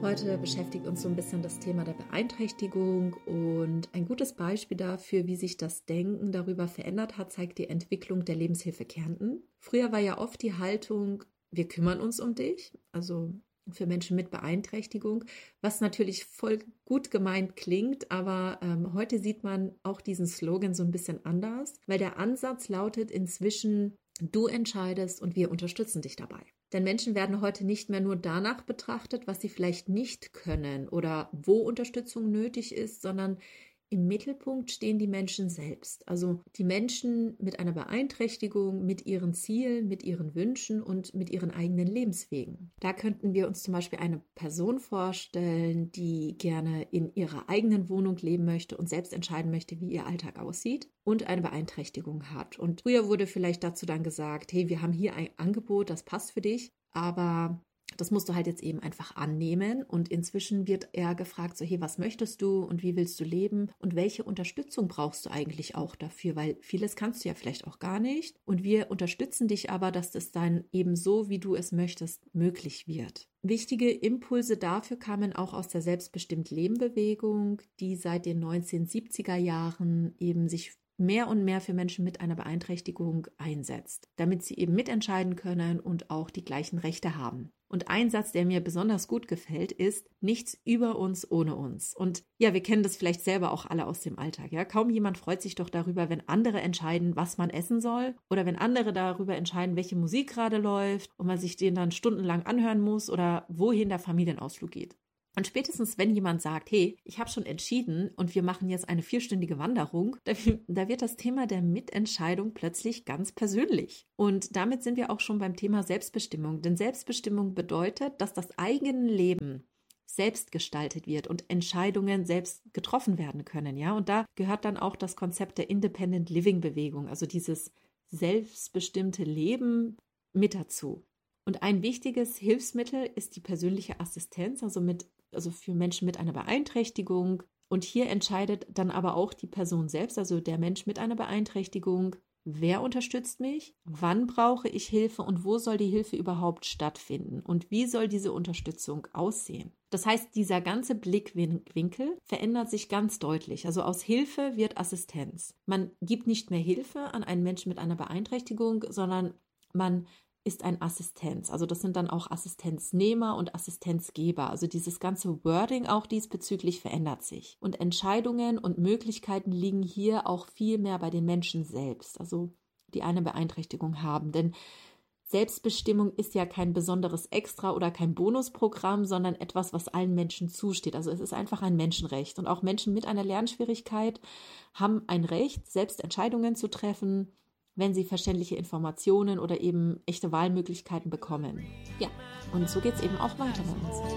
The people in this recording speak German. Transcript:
Heute beschäftigt uns so ein bisschen das Thema der Beeinträchtigung und ein gutes Beispiel dafür, wie sich das Denken darüber verändert hat, zeigt die Entwicklung der Lebenshilfe Kärnten. Früher war ja oft die Haltung, wir kümmern uns um dich, also für Menschen mit Beeinträchtigung, was natürlich voll gut gemeint klingt, aber heute sieht man auch diesen Slogan so ein bisschen anders, weil der Ansatz lautet inzwischen, du entscheidest und wir unterstützen dich dabei. Denn Menschen werden heute nicht mehr nur danach betrachtet, was sie vielleicht nicht können oder wo Unterstützung nötig ist, sondern im Mittelpunkt stehen die Menschen selbst. Also die Menschen mit einer Beeinträchtigung, mit ihren Zielen, mit ihren Wünschen und mit ihren eigenen Lebenswegen. Da könnten wir uns zum Beispiel eine Person vorstellen, die gerne in ihrer eigenen Wohnung leben möchte und selbst entscheiden möchte, wie ihr Alltag aussieht und eine Beeinträchtigung hat. Und früher wurde vielleicht dazu dann gesagt, hey, wir haben hier ein Angebot, das passt für dich, aber das musst du halt jetzt eben einfach annehmen, und inzwischen wird eher gefragt, so hey, was möchtest du und wie willst du leben und welche Unterstützung brauchst du eigentlich auch dafür, weil vieles kannst du ja vielleicht auch gar nicht und wir unterstützen dich aber, dass das dann eben so, wie du es möchtest, möglich wird. Wichtige Impulse dafür kamen auch aus der Selbstbestimmt-Leben-Bewegung, die seit den 1970er Jahren eben sich mehr und mehr für Menschen mit einer Beeinträchtigung einsetzt, damit sie eben mitentscheiden können und auch die gleichen Rechte haben. Und ein Satz, der mir besonders gut gefällt, ist, nichts über uns ohne uns. Und ja, wir kennen das vielleicht selber auch alle aus dem Alltag. Ja? Kaum jemand freut sich doch darüber, wenn andere entscheiden, was man essen soll, oder wenn andere darüber entscheiden, welche Musik gerade läuft und man sich den dann stundenlang anhören muss oder wohin der Familienausflug geht. Und spätestens, wenn jemand sagt, hey, ich habe schon entschieden und wir machen jetzt eine 4-stündige Wanderung, da wird das Thema der Mitentscheidung plötzlich ganz persönlich. Und damit sind wir auch schon beim Thema Selbstbestimmung. Denn Selbstbestimmung bedeutet, dass das eigene Leben selbst gestaltet wird und Entscheidungen selbst getroffen werden können. Ja? Und da gehört dann auch das Konzept der Independent Living Bewegung, also dieses selbstbestimmte Leben mit dazu. Und ein wichtiges Hilfsmittel ist die persönliche Assistenz, also für Menschen mit einer Beeinträchtigung. Und hier entscheidet dann aber auch die Person selbst, also der Mensch mit einer Beeinträchtigung, wer unterstützt mich, wann brauche ich Hilfe und wo soll die Hilfe überhaupt stattfinden und wie soll diese Unterstützung aussehen. Das heißt, dieser ganze Blickwinkel verändert sich ganz deutlich. Also aus Hilfe wird Assistenz. Man gibt nicht mehr Hilfe an einen Menschen mit einer Beeinträchtigung, sondern man ist ein Assistenz. Also das sind dann auch Assistenznehmer und Assistenzgeber. Also dieses ganze Wording auch diesbezüglich verändert sich. Und Entscheidungen und Möglichkeiten liegen hier auch viel mehr bei den Menschen selbst, also die eine Beeinträchtigung haben. Denn Selbstbestimmung ist ja kein besonderes Extra oder kein Bonusprogramm, sondern etwas, was allen Menschen zusteht. Also es ist einfach ein Menschenrecht. Und auch Menschen mit einer Lernschwierigkeit haben ein Recht, selbst Entscheidungen zu treffen, wenn sie verständliche Informationen oder eben echte Wahlmöglichkeiten bekommen. Ja, und so geht es eben auch weiter bei uns.